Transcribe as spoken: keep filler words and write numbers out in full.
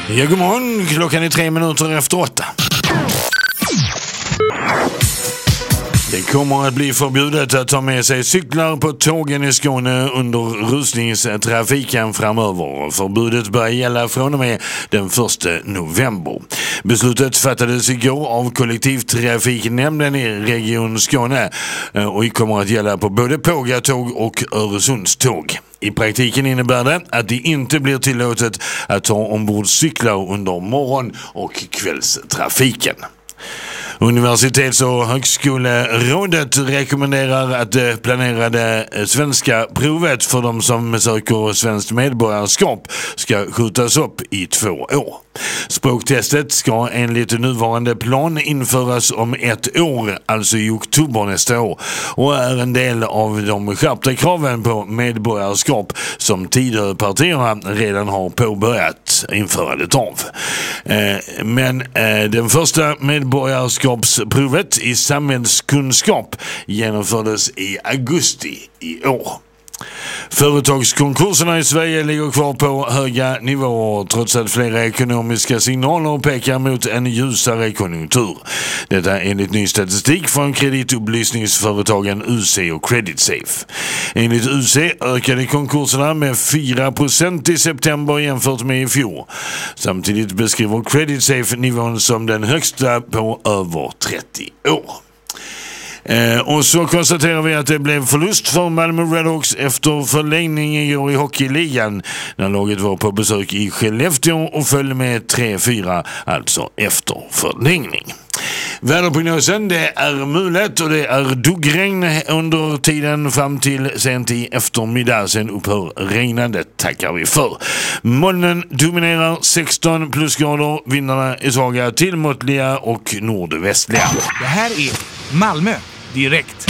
Ja, god morgon. Klockan är tre minuter efter åtta. Det kommer att bli förbjudet att ta med sig cyklar på tågen i Skåne under rusningstrafiken framöver. Förbudet börjar gälla från och med den första november. Beslutet fattades igår av kollektivtrafiknämnden i Region Skåne och kommer att gälla på både Pågatåg och Öresundståg. I praktiken innebär det att det inte blir tillåtet att ta ombord cyklar under morgon- och kvällstrafiken. Universitets- och högskolerådet rekommenderar att det planerade svenska provet för de som söker svenskt medborgarskap ska skjutas upp i två år. Språktestet ska enligt nuvarande plan införas om ett år, alltså i oktober nästa år, och är en del av de skärpta kraven på medborgarskap som Tidöpartierna redan har påbörjat införandet av. Eh, men eh, den första medborgarskapsprovet i samhällskunskap genomfördes i augusti i år. Företagskonkurserna i Sverige ligger kvar på höga nivåer trots att flera ekonomiska signaler pekar mot en ljusare konjunktur. Detta enligt ny statistik från kreditupplysningsföretagen U C och CreditSafe. Enligt U C ökade konkurserna med fyra procent i september jämfört med i fjol. Samtidigt beskriver CreditSafe nivån som den högsta på över trettio år. Eh, och så konstaterar vi att det blev förlust för Malmö Redhawks efter förlängning igår i hockeyligan när laget var på besök i Skellefteå och föll med tre fyra, alltså efter förlängning. Väderprognosen, det är mulet och det är duggregn under tiden fram till sent i eftermiddag. Sen upphör regnandet, tackar vi för. Molnen dominerar sexton plusgrader, vindarna är svaga till måttliga och nordvästliga. Det här är Malmö direkt.